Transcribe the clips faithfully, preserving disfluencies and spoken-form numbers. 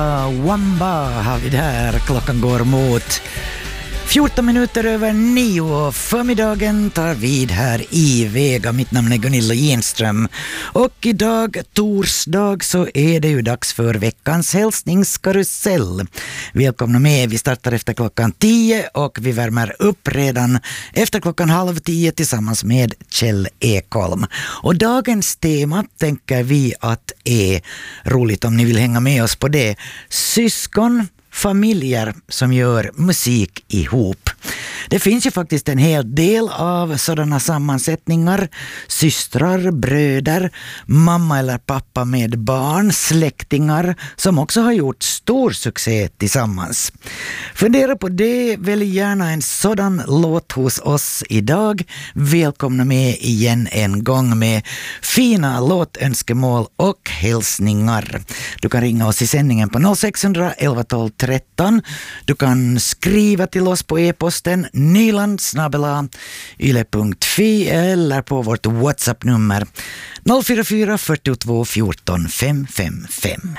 Wamba har vi där. Klockan går mot fjorton minuter över nio. Förmiddagen tar vid här i Vega. Mitt namn är Gunilla Genström. Och idag, torsdag, så är det ju dags för veckans hälsningskarusell. Välkomna med. Vi startar efter klockan tio och vi värmer upp redan efter klockan halv tio tillsammans med Kjell Ekholm. Och dagens tema tänker vi att är roligt om ni vill hänga med oss på det. Syskon, familjer som gör musik ihop. Det finns ju faktiskt en hel del av sådana sammansättningar. Systrar, bröder, mamma eller pappa med barn, släktingar som också har gjort stor succé tillsammans. Fundera på det, välj gärna en sådan låt hos oss idag. Välkomna med igen en gång med fina låtönskemål och hälsningar. Du kan ringa oss i sändningen på noll sex noll ett ett elva tolv tretton. Du kan skriva till oss på e-posten nyland snabel-a yle punkt fi eller på vårt WhatsApp-nummer noll fyra fyra fyrtiotvå fjorton fem fem fem.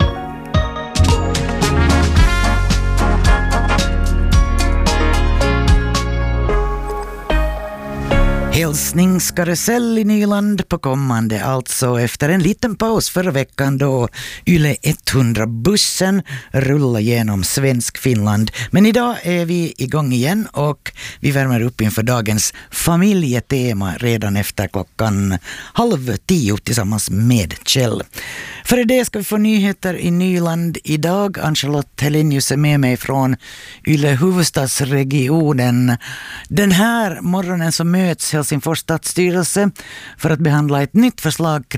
Hälsningskarusell i Nyland på kommande, alltså efter en liten paus förra veckan då Yle hundra-bussen rullar genom svensk Finland. Men idag är vi igång igen och vi värmer upp inför dagens familjetema redan efter klockan halv tio tillsammans med Kjell. För det ska vi få nyheter i Nyland idag. Ann-Charlotte Helenius är med mig från Yle huvudstadsregionen. Den här morgonen så möts Helsingfors stadsstyrelse för att behandla ett nytt förslag